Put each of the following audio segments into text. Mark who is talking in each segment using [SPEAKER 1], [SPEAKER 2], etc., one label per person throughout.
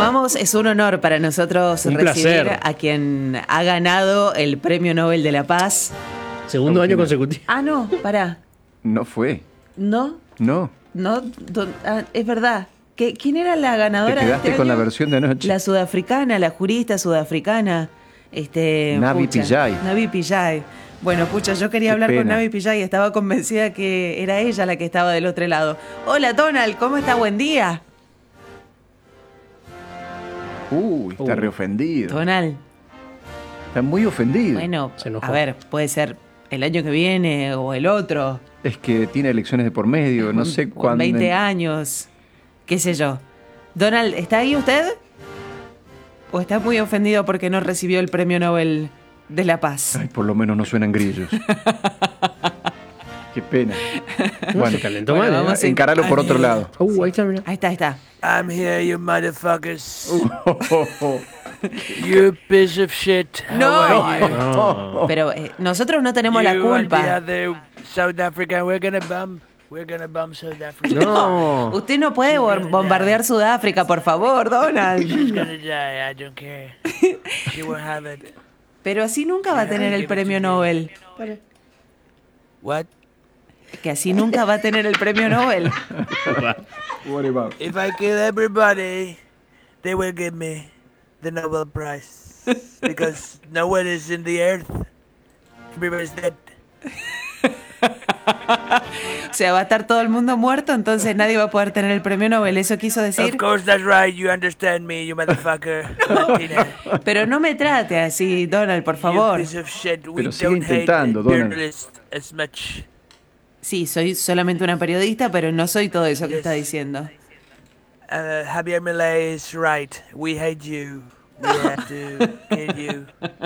[SPEAKER 1] Vamos, es un honor para nosotros
[SPEAKER 2] Un
[SPEAKER 1] recibir
[SPEAKER 2] placer.
[SPEAKER 1] a quien ha ganado el Premio Nobel de la Paz.
[SPEAKER 2] Segundo año consecutivo.
[SPEAKER 1] Ah, no, pará.
[SPEAKER 3] No fue.
[SPEAKER 1] No,
[SPEAKER 3] No.
[SPEAKER 1] no, es verdad. ¿Quién era la ganadora
[SPEAKER 3] Te
[SPEAKER 1] de
[SPEAKER 3] quedaste
[SPEAKER 1] este
[SPEAKER 3] con la
[SPEAKER 1] año?
[SPEAKER 3] versión de anoche.
[SPEAKER 1] La sudafricana, la jurista sudafricana.
[SPEAKER 3] Navi Pillay.
[SPEAKER 1] Navi Pillay. Bueno, pucha, yo quería
[SPEAKER 3] Qué
[SPEAKER 1] hablar con
[SPEAKER 3] pena.
[SPEAKER 1] Navi Pillay y estaba convencida que era ella la que estaba del otro lado. Hola, Donald, ¿cómo está? Buen día.
[SPEAKER 3] Está reofendido.
[SPEAKER 1] Donald,
[SPEAKER 3] Está muy ofendido.
[SPEAKER 1] bueno,
[SPEAKER 2] Se enojó.
[SPEAKER 1] a ver, puede ser el año que viene o el otro.
[SPEAKER 3] Es que tiene elecciones de por medio, no sé
[SPEAKER 1] O en
[SPEAKER 3] cuándo.
[SPEAKER 1] 20 años, qué sé yo. Donald, ¿está ahí usted? ¿O está muy ofendido porque no recibió el Premio Nobel de la Paz?
[SPEAKER 3] Ay, por lo menos no suenan grillos. Qué pena.
[SPEAKER 2] Bueno, se calentó
[SPEAKER 1] Bueno,
[SPEAKER 2] mal.
[SPEAKER 1] vamos
[SPEAKER 2] ¿eh?
[SPEAKER 1] a-
[SPEAKER 3] Encaralo por otro lado.
[SPEAKER 2] Ahí está, mira.
[SPEAKER 1] Ahí está.
[SPEAKER 4] I'm here, you motherfuckers. You piece of shit. How
[SPEAKER 1] No.
[SPEAKER 4] are you?
[SPEAKER 2] No.
[SPEAKER 1] Pero nosotros no tenemos la
[SPEAKER 4] You and the
[SPEAKER 1] culpa.
[SPEAKER 4] other South Africa, we're gonna bomb South Africa.
[SPEAKER 2] No.
[SPEAKER 1] Usted no puede bombardear Sudáfrica, por favor, Donald.
[SPEAKER 4] She's gonna die, I don't care. She won't have it.
[SPEAKER 1] Pero así nunca va a tener el Premio Nobel.
[SPEAKER 4] What?
[SPEAKER 1] Que así nunca va a tener el Premio Nobel.
[SPEAKER 3] What about?
[SPEAKER 4] If I kill everybody, they will give me the Nobel Prize. Because no one is in the earth. Everybody's dead.
[SPEAKER 1] O sea, va a estar todo el mundo muerto, entonces nadie va a poder tener el Premio Nobel. ¿Eso quiso decir?
[SPEAKER 4] Of course, that's right. You understand me, you motherfucker. Martina.
[SPEAKER 1] Pero no me trate así, Donald, por
[SPEAKER 4] You
[SPEAKER 1] favor.
[SPEAKER 4] piece of shit. We
[SPEAKER 3] Pero sigue
[SPEAKER 4] don't hate
[SPEAKER 3] intentando, Donald.
[SPEAKER 4] journalists as much.
[SPEAKER 1] Sí, soy solamente una periodista, pero no soy todo eso que está diciendo.
[SPEAKER 4] Javier Milei is right. We hate you. We have to kill you.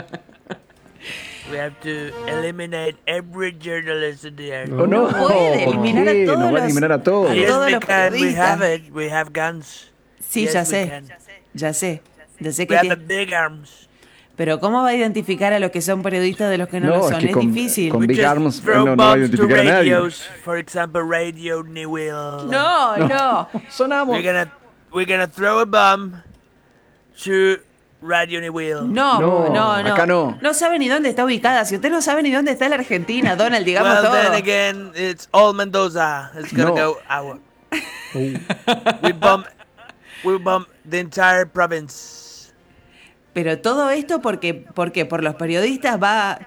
[SPEAKER 4] We have to eliminate every journalist in the earth.
[SPEAKER 3] Oh, no.
[SPEAKER 1] puede
[SPEAKER 3] ¿Por
[SPEAKER 1] eliminar a
[SPEAKER 3] qué?
[SPEAKER 1] todos
[SPEAKER 3] Nos va a
[SPEAKER 1] los-
[SPEAKER 3] eliminar a todos.
[SPEAKER 1] a
[SPEAKER 4] Yes,
[SPEAKER 1] todos
[SPEAKER 4] we
[SPEAKER 1] los
[SPEAKER 4] can. We
[SPEAKER 1] periodistas.
[SPEAKER 4] have it. We have guns.
[SPEAKER 1] Sí,
[SPEAKER 4] Yes,
[SPEAKER 1] ya
[SPEAKER 4] we
[SPEAKER 1] sé,
[SPEAKER 4] can.
[SPEAKER 1] ya sé. Ya sé
[SPEAKER 4] We
[SPEAKER 1] que
[SPEAKER 4] have the
[SPEAKER 1] tiene...
[SPEAKER 4] big arms.
[SPEAKER 1] Pero ¿cómo va a identificar a los que son periodistas de los que no, lo
[SPEAKER 3] No, es
[SPEAKER 1] son?
[SPEAKER 3] que
[SPEAKER 1] Es
[SPEAKER 3] con-
[SPEAKER 1] difícil.
[SPEAKER 3] con
[SPEAKER 4] We
[SPEAKER 3] Big
[SPEAKER 4] just
[SPEAKER 3] arms,
[SPEAKER 4] throw
[SPEAKER 3] no va a
[SPEAKER 4] bombs to
[SPEAKER 3] identificar a nadie.
[SPEAKER 4] radios. For example, Radio Newell.
[SPEAKER 1] No.
[SPEAKER 3] Sonamos.
[SPEAKER 4] We're gonna throw a bomb to Radio Newell.
[SPEAKER 1] No,
[SPEAKER 3] acá no.
[SPEAKER 1] No sabe ni dónde está ubicada. Si usted no sabe ni dónde está la Argentina, Donald, digamos
[SPEAKER 4] Well,
[SPEAKER 1] todo.
[SPEAKER 4] then again, it's all Mendoza. It's gonna
[SPEAKER 3] No.
[SPEAKER 4] go out. We bomb the entire province.
[SPEAKER 1] Pero todo esto porque por los periodistas va